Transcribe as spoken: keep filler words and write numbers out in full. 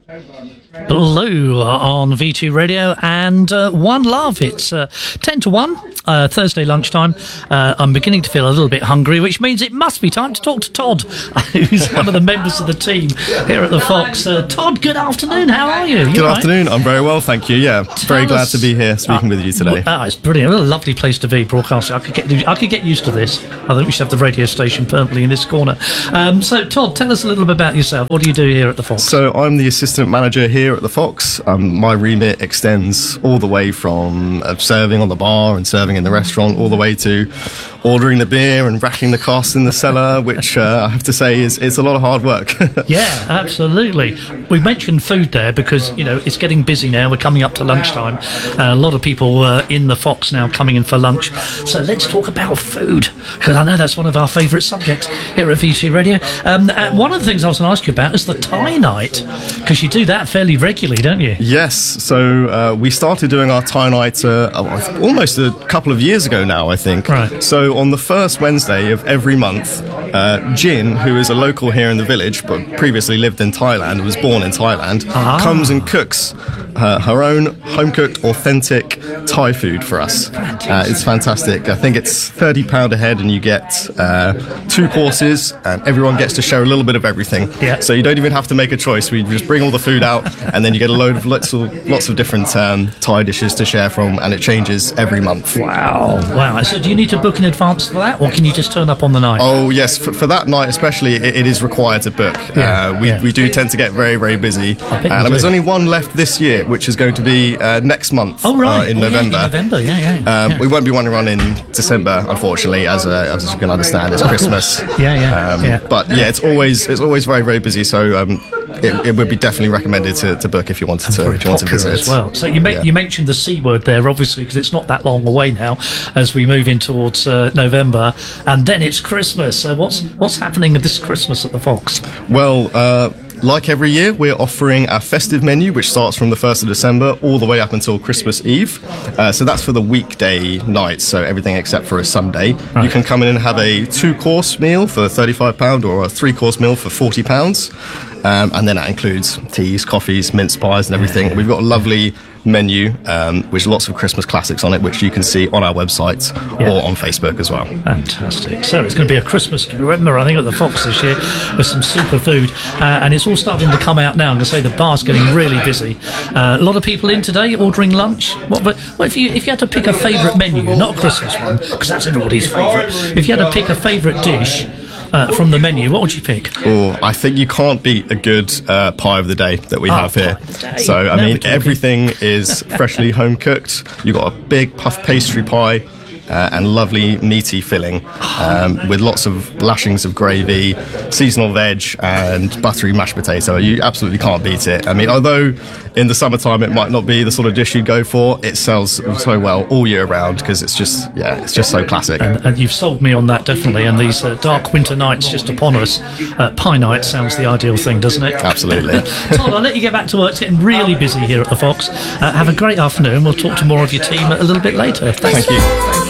Blue on V two Radio and uh, One Love. It's uh, ten to one, uh, Thursday lunchtime. Uh, I'm beginning to feel a little bit hungry, which means it must be time to talk to Todd, who's one of the members of the team here at the Fox. Uh, Todd, good afternoon. How are you? You good right? afternoon. I'm very well, thank you. Yeah, Tell very glad us, to be here speaking uh, with you today. Ah, it's brilliant. What a lovely place to be broadcasting. I could get I could get used to this. I think we should have the radio station permanently in this corner. Um, so, Todd, tell us a little bit about yourself. What do you do here at the Fox? So, I'm the assistant manager here at the Fox. Um, my remit extends all the way from uh, serving on the bar and serving in the restaurant, all the way to ordering the beer and racking the costs in the cellar, which uh, I have to say is it's a lot of hard work. Yeah, absolutely. We mentioned food there because, you know, it's getting busy now. We're coming up to lunchtime. Uh, a lot of people uh, in the Fox now coming in for lunch. So let's talk about food, because I know that's one of our favourite subjects here at V T Radio. Um, uh, one of the things I was going to ask you about is the Thai night, because you do that fairly regularly, don't you? Yes. So uh, we started doing our Thai night uh, almost a couple of years ago now, I think. Right. So on the first Wednesday of every month, uh, Jin, who is a local here in the village but previously lived in Thailand, was born in Thailand, Ah. comes and cooks uh, her own home-cooked, authentic Thai food for us. Uh, it's fantastic. I think it's thirty pounds a head and you get uh, two courses and everyone gets to share a little bit of everything. Yeah. So you don't even have to make a choice. We just bring all the food out and then you get a load of lots of, lots of different um, Thai dishes to share from, and it changes every month. Wow. Wow. So do you need to book in advance for that, or can you just turn up on the night? Oh, yes. For, for that night especially, it, it is required to book. Yeah, uh, we, yeah. we do tend to get very, very busy. bet you And do. there's only one left this year, which is going to be uh, next month Oh, right. uh, in Oh, yeah, November. in November, yeah, yeah. Um, yeah. We won't be running on in December, unfortunately, as uh, as you can understand, it's Christmas. Yeah, yeah, Um, yeah. But yeah, it's always it's always very, very busy. So um, it, it would be definitely recommended to, to book if you wanted to, Very if you want to popular visit as well. So you, ma- Yeah. you mentioned the C word there, obviously, because it's not that long away now as we move in towards uh, November, and then it's Christmas. So what's what's happening this Christmas at the Fox? Well, uh, like every year, we're offering our festive menu, which starts from the first of December all the way up until Christmas Eve. Uh, so that's for the weekday nights, so everything except for a Sunday. Right. You can come in and have a two-course meal for thirty-five pounds or a three-course meal for forty pounds. Um, and then that includes teas, coffees, mince pies and everything. We've got a lovely menu um, with lots of Christmas classics on it, which you can see on our website Yeah. or on Facebook as well. Fantastic. So it's going to be a Christmas remember, I think, at the Fox this year with some super food. Uh, and it's all starting to come out now. I'm going to say the bar's getting really busy. Uh, a lot of people in today ordering lunch. What, but what if you if you had to pick a favourite menu, not a Christmas one, because that's everybody's favourite. If you had to pick a favourite dish uh, from the menu, what would you pick? Oh, I think you can't beat a good uh, pie of the day that we Oh, have here. pie of the day. So, I Now we're mean, talking. everything is freshly home cooked. You've got a big puff pastry pie. Uh, and lovely meaty filling um, with lots of lashings of gravy, seasonal veg and buttery mashed potato. You absolutely can't beat it. I mean, although in the summertime it might not be the sort of dish you'd go for, it sells so well all year round because it's just, yeah, it's just so classic. And, and you've sold me on that, definitely. And these uh, dark winter nights just upon us, uh, pie night sounds the ideal thing, doesn't it? Absolutely. Todd, I'll let you get back to work. It's getting really busy here at the Fox. Uh, have a great afternoon. We'll talk to more of your team a little bit later. Thank you.